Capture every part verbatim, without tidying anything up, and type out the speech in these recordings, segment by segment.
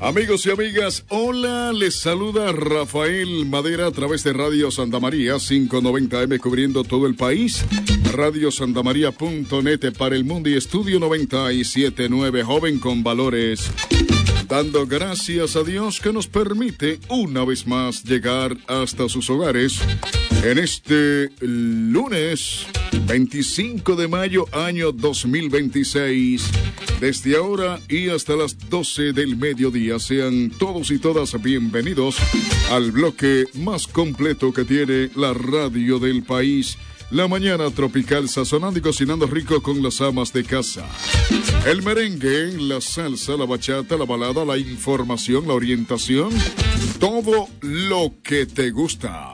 Amigos y amigas, hola, les saluda Rafael Madera a través de Radio Santa María quinientos noventa eme cubriendo todo el país, radio santa maría punto net para el mundo y Estudio noventa y siete punto nueve, joven con valores, dando gracias a Dios que nos permite una vez más llegar hasta sus hogares en este lunes veinticinco de mayo año dos mil veintiséis. Desde ahora y hasta las doce del mediodía, sean todos y todas bienvenidos al bloque más completo que tiene la radio del país, la mañana tropical, sazonando y cocinando rico con las amas de casa. El merengue, la salsa, la bachata, la balada, la información, la orientación, todo lo que te gusta.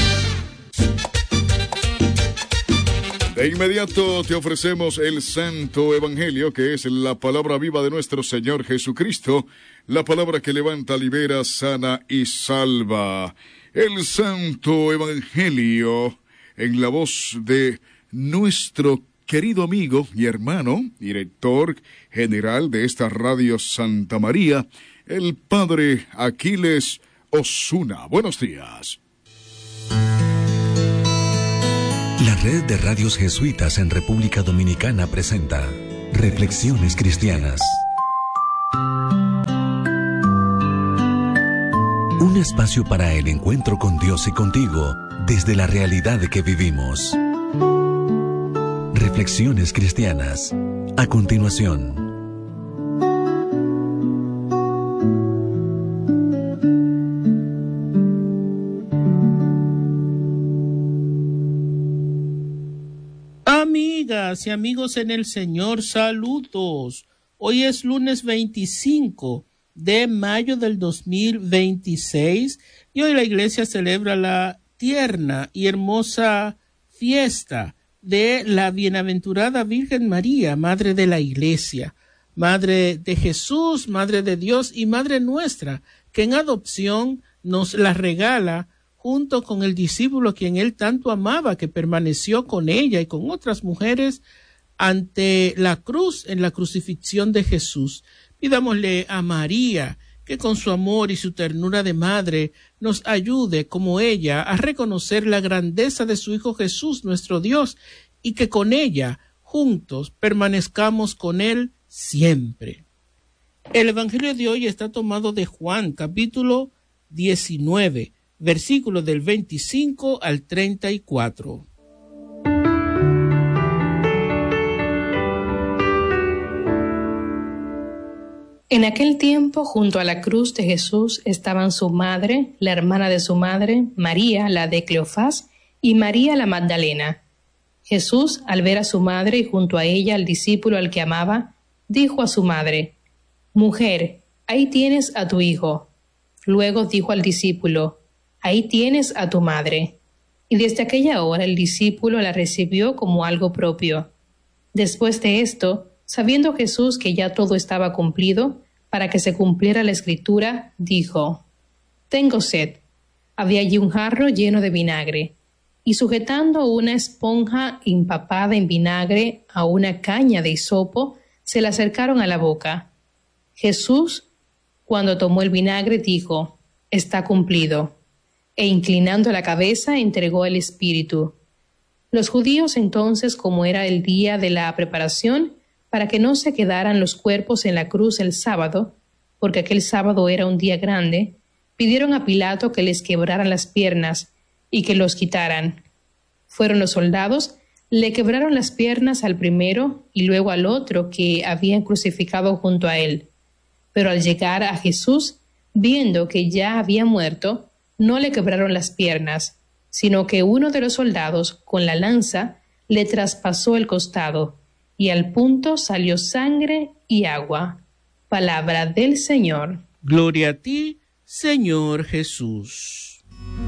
De inmediato te ofrecemos el Santo Evangelio, que es la palabra viva de nuestro Señor Jesucristo, la palabra que levanta, libera, sana y salva. El Santo Evangelio en la voz de nuestro querido amigo y hermano, director general de esta radio Santa María, el Padre Aquiles Osuna. Buenos días. La Red de Radios Jesuitas en República Dominicana presenta Reflexiones Cristianas. Un espacio para el encuentro con Dios y contigo desde la realidad que vivimos. Reflexiones Cristianas. A continuación. Amigas y amigos en el Señor, saludos. Hoy es lunes veinticinco de mayo del dos mil veintiséis y hoy la iglesia celebra la tierna y hermosa fiesta de la bienaventurada Virgen María, Madre de la Iglesia, Madre de Jesús, Madre de Dios y Madre nuestra, que en adopción nos la regala junto con el discípulo quien él tanto amaba, que permaneció con ella y con otras mujeres ante la cruz, en la crucifixión de Jesús. Pidámosle a María que con su amor y su ternura de madre nos ayude como ella a reconocer la grandeza de su Hijo Jesús, nuestro Dios, y que con ella juntos permanezcamos con él siempre. El Evangelio de hoy está tomado de Juan, capítulo diecinueve, versículos del veinticinco al treinta y cuatro. En aquel tiempo, junto a la cruz de Jesús estaban su madre, la hermana de su madre, María, la de Cleofás, y María la Magdalena. Jesús, al ver a su madre y junto a ella al discípulo al que amaba, dijo a su madre: «Mujer, ahí tienes a tu hijo». Luego dijo al discípulo: «Ahí tienes a tu madre». Y desde aquella hora el discípulo la recibió como algo propio. Después de esto, sabiendo Jesús que ya todo estaba cumplido, para que se cumpliera la Escritura, dijo: «Tengo sed». Había allí un jarro lleno de vinagre, y sujetando una esponja empapada en vinagre a una caña de hisopo, se la acercaron a la boca. Jesús, cuando tomó el vinagre, dijo: «Está cumplido». E inclinando la cabeza, entregó el espíritu. Los judíos entonces, como era el día de la preparación, para que no se quedaran los cuerpos en la cruz el sábado, porque aquel sábado era un día grande, pidieron a Pilato que les quebraran las piernas y que los quitaran. Fueron los soldados, le quebraron las piernas al primero y luego al otro que habían crucificado junto a él. Pero al llegar a Jesús, viendo que ya había muerto, no le quebraron las piernas, sino que uno de los soldados, con la lanza, le traspasó el costado, y al punto salió sangre y agua. Palabra del Señor. Gloria a ti, Señor Jesús.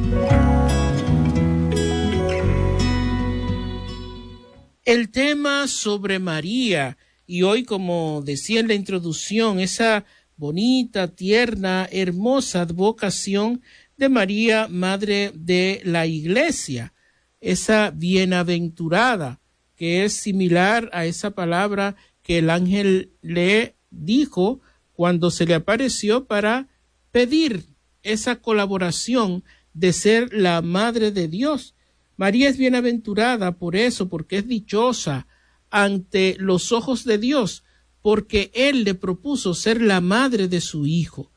El tema sobre María, y hoy, como decía en la introducción, esa bonita, tierna, hermosa advocación de María, Madre de la Iglesia, esa bienaventurada, que es similar a esa palabra que el ángel le dijo cuando se le apareció para pedir esa colaboración de ser la madre de Dios. María es bienaventurada por eso, porque es dichosa ante los ojos de Dios, porque Él le propuso ser la madre de su Hijo.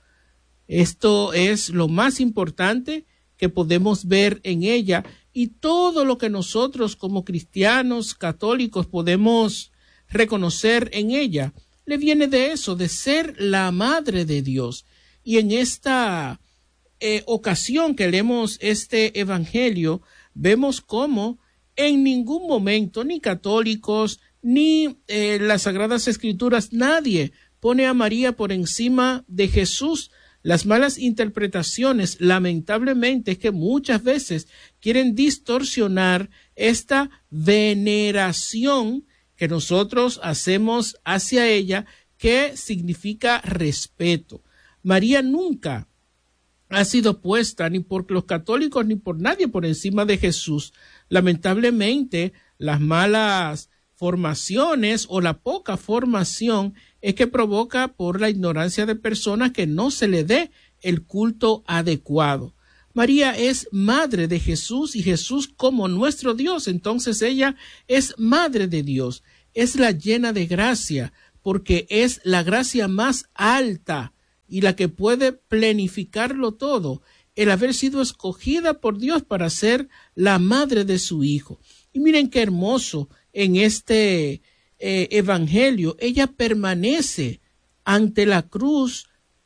Esto es lo más importante que podemos ver en ella, y todo lo que nosotros como cristianos católicos podemos reconocer en ella le viene de eso, de ser la madre de Dios. Y en esta eh, ocasión que leemos este evangelio, vemos cómo en ningún momento, ni católicos, ni eh, las Sagradas Escrituras, nadie pone a María por encima de Jesús. Las malas interpretaciones, lamentablemente, es que muchas veces quieren distorsionar esta veneración que nosotros hacemos hacia ella, que significa respeto. María nunca ha sido puesta ni por los católicos ni por nadie por encima de Jesús. Lamentablemente, las malas formaciones o la poca formación es que provoca por la ignorancia de personas que no se le dé el culto adecuado. María es madre de Jesús, y Jesús como nuestro Dios, entonces ella es madre de Dios, es la llena de gracia, porque es la gracia más alta y la que puede plenificarlo todo, el haber sido escogida por Dios para ser la madre de su Hijo. Y miren qué hermoso en este eh, evangelio, ella permanece ante la cruz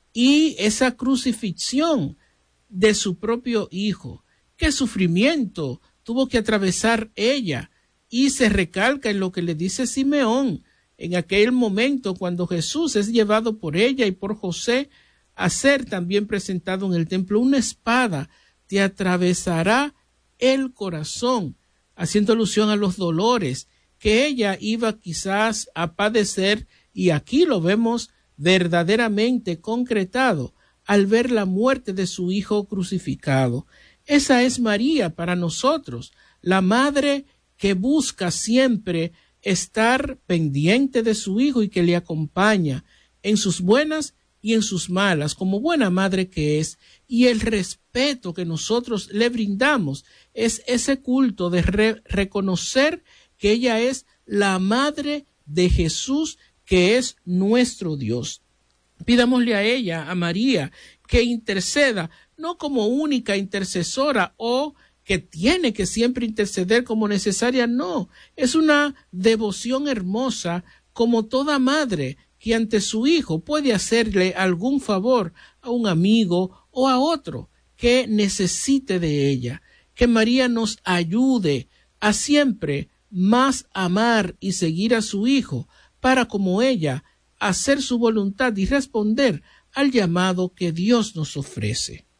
y esa crucifixión de su propio Hijo. Qué sufrimiento tuvo que atravesar ella, y se recalca en lo que le dice Simeón en aquel momento cuando Jesús es llevado por ella y por José a ser también presentado en el templo. Una espada te atravesará el corazón, haciendo alusión a los dolores que ella iba quizás a padecer, y aquí lo vemos verdaderamente concretado al ver la muerte de su Hijo crucificado. Esa es María para nosotros, la madre que busca siempre estar pendiente de su Hijo y que le acompaña en sus buenas y en sus malas, como buena madre que es. Y el respeto que nosotros le brindamos es ese culto de re- reconocer que ella es la madre de Jesús, que es nuestro Dios. Pidámosle a ella, a María, que interceda, no como única intercesora o que tiene que siempre interceder como necesaria, no, es una devoción hermosa, como toda madre que ante su hijo puede hacerle algún favor a un amigo o a otro que necesite de ella. Que María nos ayude a siempre más amar y seguir a su Hijo, para como ella hacer su voluntad y responder al llamado que Dios nos ofrece.